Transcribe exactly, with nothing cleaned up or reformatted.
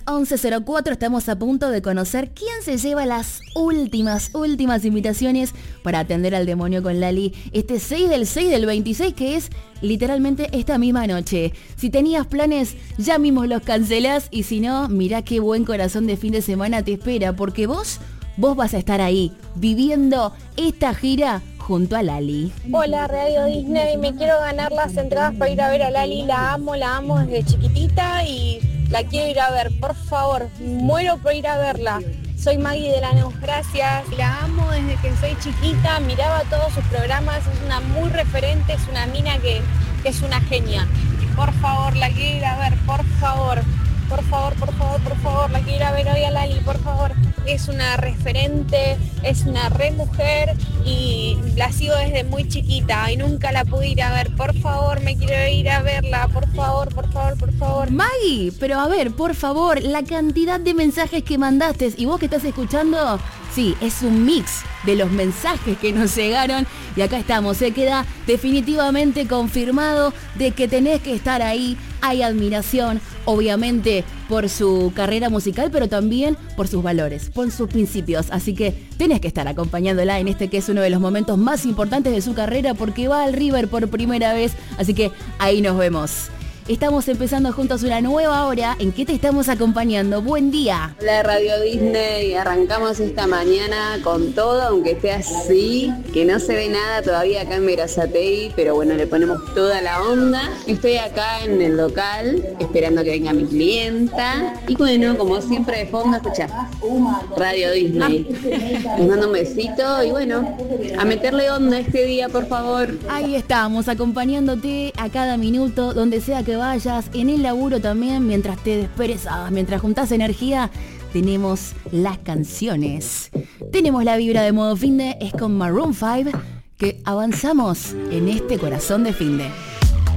once cero cuatro, estamos a punto de conocer quién se lleva las últimas, últimas invitaciones para atender al demonio con Lali este seis del seis del veintiséis, que es literalmente esta misma noche. Si tenías planes, ya mismo los cancelás, y si no, mirá qué buen corazón de fin de semana te espera, porque vos, vos vas a estar ahí, viviendo esta gira junto a Lali. Hola Radio Disney, me quiero ganar las entradas para ir a ver a Lali, la amo, la amo desde chiquitita y la quiero ir a ver, por favor, muero por ir a verla. Soy Maggie de Lanús, gracias, la amo desde que soy chiquita, miraba todos sus programas, es una muy referente, es una mina que, que es una genia. Por favor, la quiero ir a ver, por favor. Por favor, por favor, por favor, la quiero ir a ver hoy a Lali, por favor. Es una referente, es una re mujer y la sigo desde muy chiquita y nunca la pude ir a ver. Por favor, me quiero ir a verla, por favor, por favor, por favor. Maggie, pero a ver, por favor, la cantidad de mensajes que mandaste, y vos que estás escuchando, sí, es un mix de los mensajes que nos llegaron y acá estamos, se queda definitivamente confirmado de que tenés que estar ahí. Hay admiración, obviamente, por su carrera musical, pero también por sus valores, por sus principios. Así que tenés que estar acompañándola en este que es uno de los momentos más importantes de su carrera, porque va al River por primera vez. Así que ahí nos vemos. Estamos empezando juntos una nueva hora. ¿En qué te estamos acompañando? Buen día. Hola Radio Disney, arrancamos esta mañana con todo, aunque esté así, que no se ve nada todavía acá en Berazategui, pero bueno, le ponemos toda la onda. Estoy acá en el local, esperando que venga mi clienta. Y bueno, como siempre de fondo, escucha, Radio Disney. Les mando un besito y bueno, a meterle onda este día, por favor. Ahí estamos, acompañándote a cada minuto, donde sea que vayas, en el laburo también, mientras te desperezas, mientras juntás energía, tenemos las canciones. Tenemos la vibra de modo finde, es con Maroon cinco, que avanzamos en este corazón de finde.